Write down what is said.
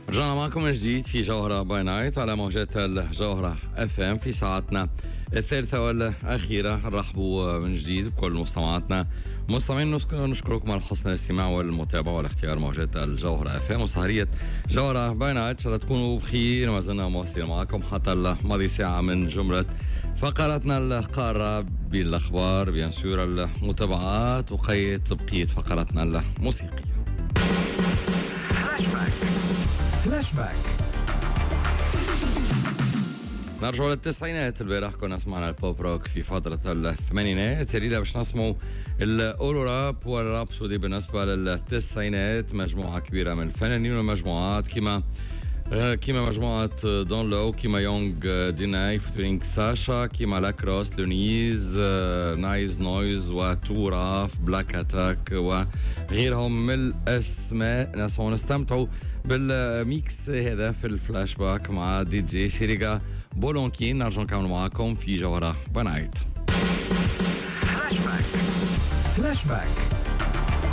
رجعنا معكم من جديد في جوهرة باي نايت على موجات الجوهرة اف ام في ساعتنا الثالثة والأخيرة. رحبوا من جديد بكل مستمعاتنا. مستمعين نشكركم على حسن الاستماع والمتابعة والاختيار موجات الجوهرة اف ام وسهرية جوهرة باي نايت. إن شاء الله تكونوا بخير. ما زلنا مواصلين معكم حتى الماضي ساعة من جملة فقراتنا القارة بالأخبار بيان سور المتابعات وقيت بقية فقراتنا الموسيقية. فلاش باك. نرجع للتسعينات. البارح كنا سمعنا البوب روك في فترة الثمانينات. الليلة باش نسمعوا الأورو راب والرابسودي بالنسبة للتسعينات. مجموعة كبيرة من الفنانين والمجموعات كيما مجموعة دون لو، كيما يونغ ديناي فيتورينغ ساشا، كيما لاكروس لونيز، نايز نويز وتوراف بلاك اتاك وغيرهم من الاسماء. نستمتعوا بالميكس هذا في الفلاش باك مع دي جي سيريغا بولونكين. نرجع نكمل معكم في جوهرة بنايت. فلاش باك.